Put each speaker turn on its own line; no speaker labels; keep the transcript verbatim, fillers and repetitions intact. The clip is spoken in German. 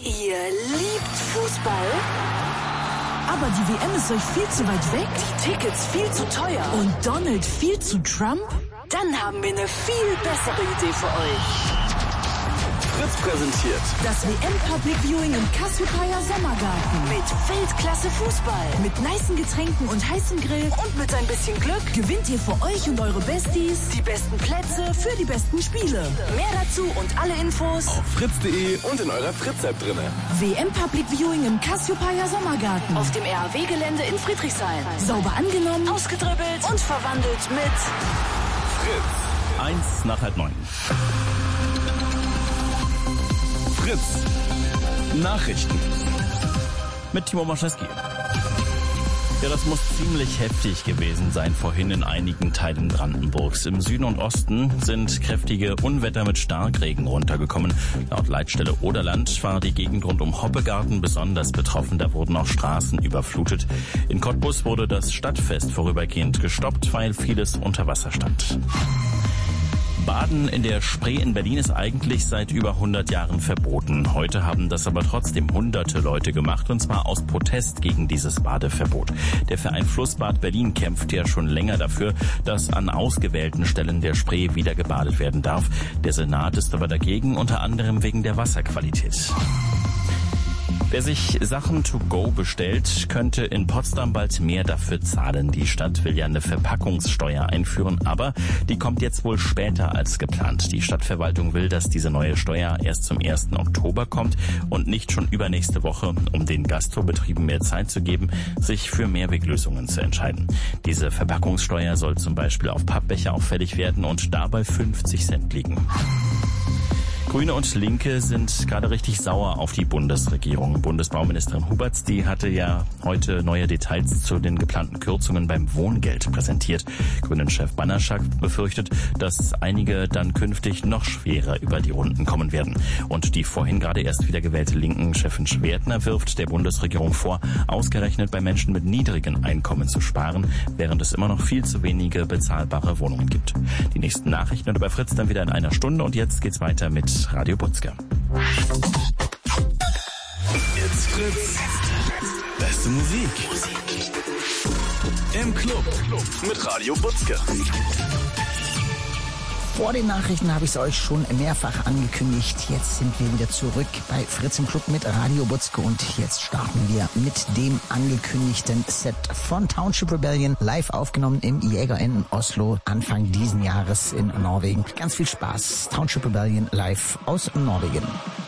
Ihr liebt Fußball?
Aber die W M ist euch viel zu weit weg?
Die Tickets viel zu teuer?
Und Donald viel zu Trump?
Dann haben wir eine viel bessere Idee für euch.
Fritz präsentiert
das W M Public Viewing im Cassiopeia Sommergarten.
Mit Weltklasse Fußball.
Mit nicen Getränken und heißem Grill.
Und mit ein bisschen Glück
gewinnt ihr für euch und eure Besties
die besten Plätze
für die besten Spiele.
Mehr dazu und alle Infos
auf fritz punkt de und in eurer Fritz-App drinne.
W M Public Viewing im Cassiopeia Sommergarten.
Auf dem R A W-Gelände in Friedrichshain.
Sauber angenommen,
ausgedribbelt und verwandelt mit
Fritz.
Eins nach halb neun.
Fritz. Nachrichten.
Mit Timo Moschewski. Ja, das muss ziemlich heftig gewesen sein vorhin in einigen Teilen Brandenburgs. Im Süden und Osten sind kräftige Unwetter mit Starkregen runtergekommen. Laut Leitstelle Oderland war die Gegend rund um Hoppegarten besonders betroffen. Da wurden auch Straßen überflutet. In Cottbus wurde das Stadtfest vorübergehend gestoppt, weil vieles unter Wasser stand. Baden in der Spree in Berlin ist eigentlich seit über hundert Jahren verboten. Heute haben das aber trotzdem hunderte Leute gemacht, und zwar aus Protest gegen dieses Badeverbot. Der Verein Flussbad Berlin kämpft ja schon länger dafür, dass an ausgewählten Stellen der Spree wieder gebadet werden darf. Der Senat ist aber dagegen, unter anderem wegen der Wasserqualität. Wer sich Sachen to go bestellt, könnte in Potsdam bald mehr dafür zahlen. Die Stadt will ja eine Verpackungssteuer einführen, aber die kommt jetzt wohl später als geplant. Die Stadtverwaltung will, dass diese neue Steuer erst zum ersten Oktober kommt und nicht schon übernächste Woche, um den Gastrobetrieben mehr Zeit zu geben, sich für Mehrweglösungen zu entscheiden. Diese Verpackungssteuer soll zum Beispiel auf Pappbecher auffällig werden und dabei fünfzig Cent liegen. Grüne und Linke sind gerade richtig sauer auf die Bundesregierung. Bundesbauministerin Huberts, die hatte ja heute neue Details zu den geplanten Kürzungen beim Wohngeld präsentiert. Grünen-Chef Banaszak befürchtet, dass einige dann künftig noch schwerer über die Runden kommen werden. Und die vorhin gerade erst wiedergewählte Linken-Chefin Schwertner wirft der Bundesregierung vor, ausgerechnet bei Menschen mit niedrigen Einkommen zu sparen, während es immer noch viel zu wenige bezahlbare Wohnungen gibt. Die nächsten Nachrichten und bei Fritz dann wieder in einer Stunde, und jetzt geht's weiter mit Radio Butzke.
It's Fritz. Beste Musik. Im Club mit Radio Butzke.
Vor den Nachrichten habe ich es euch schon mehrfach angekündigt. Jetzt sind wir wieder zurück bei Fritz im Club mit Radio Butzke, und jetzt starten wir mit dem angekündigten Set von Township Rebellion, live aufgenommen im Jäger in Oslo Anfang diesen Jahres in Norwegen. Ganz viel Spaß. Township Rebellion live aus Norwegen.